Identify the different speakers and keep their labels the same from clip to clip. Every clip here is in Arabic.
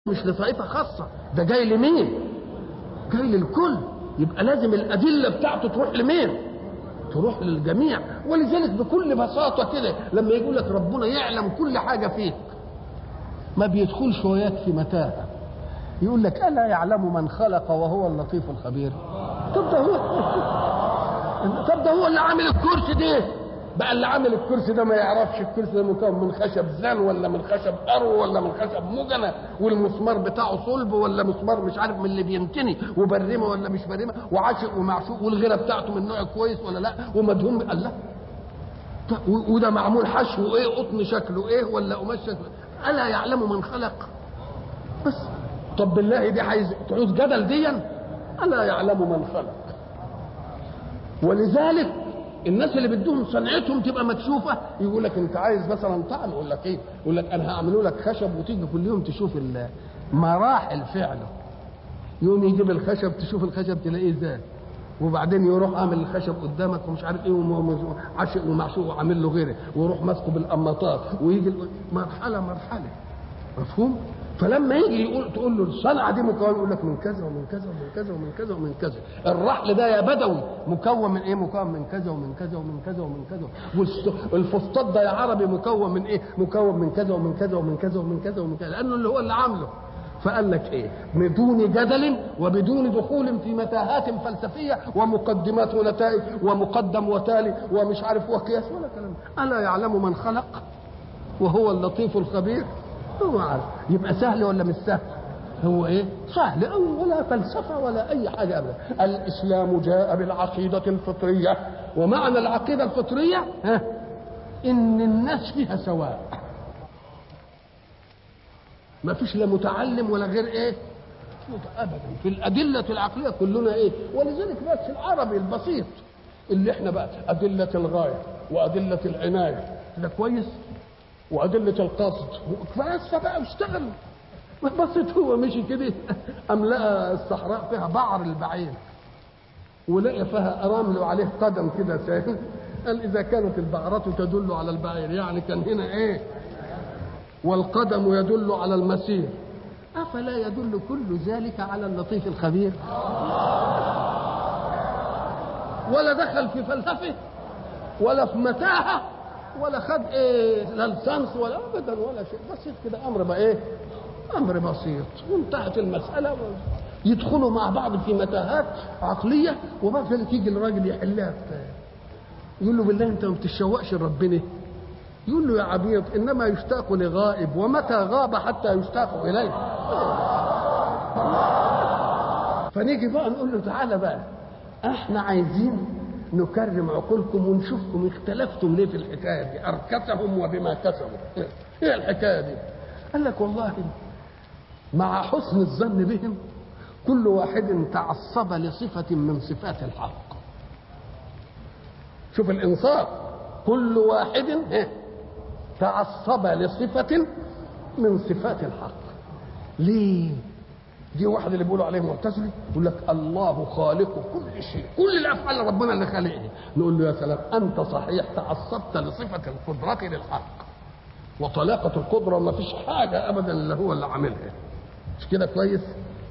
Speaker 1: مش لطائفة خاصة، ده جاي لمين؟ جاي للكل. يبقى لازم الأدلة بتاعته تروح لمين؟ تروح للجميع. ولذلك بكل بساطة كده لما يقول لك ربنا يعلم كل حاجة فيك ما بيدخلش ويكفي متاهة. يقول لك ألا يعلم من خلق وهو اللطيف الخبير. طب ده هو اللي عامل الكرسي ده. بقى اللي عامل الكرسي ده ما يعرفش الكرسي ده مكون من خشب زان ولا من خشب قرو ولا من خشب مجنة، والمسمار بتاعه صلب ولا مسمار مش عارف من اللي بينتني، وبرمه ولا مش برمه، وعاشق ومعشوق، والغيره بتاعته من نوع كويس ولا لا، ومدهون. قال لا وده معمول حشو ايه، قطن شكله ايه ولا قماش شكله. الا يعلم من خلق بس. طب بالله دي عايز تعوز جدل ديا. الا يعلم من خلق. ولذلك الناس اللي بدهم صنعتهم تبقى مكشوفه يقول لك انت عايز مثلا طعم، يقول لك ايه؟ يقول لك انا هعمله لك خشب وتيجي كل يوم تشوف مراحل فعله. يوم يجيب الخشب تشوف الخشب تلاقيه زاد، وبعدين يروح عامل الخشب قدامك ومش عارف ايه عاشق ومعشوق وعامل له غيره، ويروح ماسكه بالقماطات ويجي مرحله. مفهوم؟ فلما يجي تقول له الصنعه دي مكون، يقول لك من كذا ومن كذا ومن كذا ومن كذا ومن كذا. الرحل ده يا بدوي مكون من ايه؟ مكون من كذا ومن كذا ومن كذا ومن كذا. والفسطاط ده يا عربي مكون من ايه؟ مكون من كذا ومن كذا ومن كذا ومن كذا ومن كذا، لانه اللي هو اللي عامله. فقال لك ايه؟ بدون جدل وبدون دخول في متاهات فلسفيه ومقدمات ونتائج ومقدم وتالي ومش عارف وقياس ولا كلام. الا يعلم من خلق وهو اللطيف الخبير. هو عارف. يبقى سهل ولا مش سهل؟ هو ايه؟ سهل أو ولا فلسفه ولا اي حاجه ابدا. الاسلام جاء بالعقيده الفطريه، ومعنى العقيده الفطريه ان الناس فيها سواء، ما فيش لا متعلم ولا غير ايه ابدا. في الادله العقليه كلنا ايه. ولذلك بس العربي البسيط اللي احنا بقى ادله الغايه وادله العنايه ده كويس، وأدلة القصد فلسه بقى واشتغل بسيط. هو مشي كده أم لقى الصحراء فيها بعر البعير ولقى فيها رمل وعليه قدم كده ساهل. قال إذا كانت البعرة تدل على البعير يعني كان هنا إيه؟ والقدم يدل على المسير، أفلا يدل كل ذلك على اللطيف الخبير؟ ولا دخل في فلسفة ولا في متاهة ولا خد ايه لا لسانس ولا ابدا ولا شيء. بسيط كده، امر بقى ايه؟ امر بسيط وانتهت المساله. يدخلوا مع بعض في متاهات عقليه، وبعدين تيجي الراجل يحلها. يقول له بالله انت ما بتشوقش لربنا؟ يقول له يا عبيط انما يشتاق لغائب، ومتى غاب حتى يشتاق اليه. فنيجي بقى نقول له تعالى بقى احنا عايزين نكرم عقولكم ونشوفكم اختلفتم ليه في الحكايه دي، اركسهم وبما كسبوا. ايه الحكايه دي؟ قال لك والله مع حسن الظن بهم كل واحد تعصب لصفه من صفات الحق. شوف الانصاف، كل واحد تعصب لصفه من صفات الحق. ليه؟ دي واحد اللي بيقولوا عليه معتزلي يقول لك الله خالق كل شيء، كل الافعال ربنا اللي خالقها. نقول له يا سلام، انت صحيح تعصبت لصفه القدره للحق وطلاقه القدره، وما فيش حاجه ابدا اللي هو اللي عاملها. مش كده كويس؟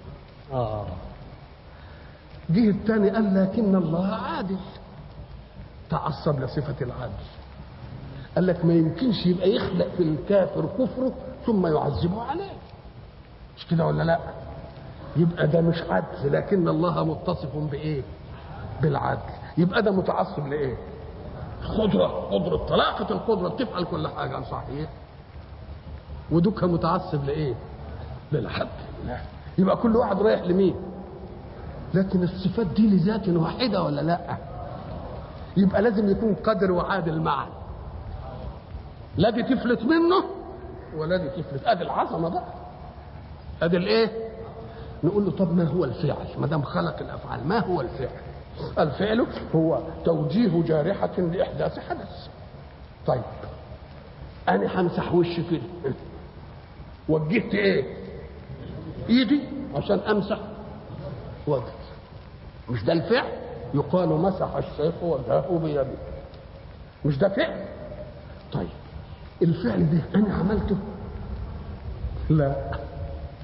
Speaker 1: جه الثاني قال لكن الله عادل، تعصب لصفه العدل. قال لك ما يمكنش يبقى يخلق في الكافر كفره ثم يعذبه عليه. مش كده ولا لا؟ يبقى ده مش عدل، لكن الله متصف بايه؟ بالعدل. يبقى ده متعصب لايه؟ قدره طلاقه القدره بتفعل كل حاجه صحيح، ودوكها متعصب لايه؟ للعدل. يبقى كل واحد رايح لمين؟ لكن الصفات دي لذات واحده ولا لا؟ يبقى لازم يكون قادر وعادل معا، لا دي تفلت منه ولا دي تفلت. ادي العظمه بقى، ادي الايه؟ نقول له طب ما هو الفعل؟ ما دام خلق الافعال ما هو الفعل؟ الفعل هو توجيه جارحه لاحداث حدث. طيب انا همسح وشي كده، وجهت ايه؟ ايدي عشان امسح وجهي، مش ده الفعل؟ يقال مسح الشيخ وجهه بيده، مش ده فعل؟ طيب الفعل ده انا عملته؟ لا،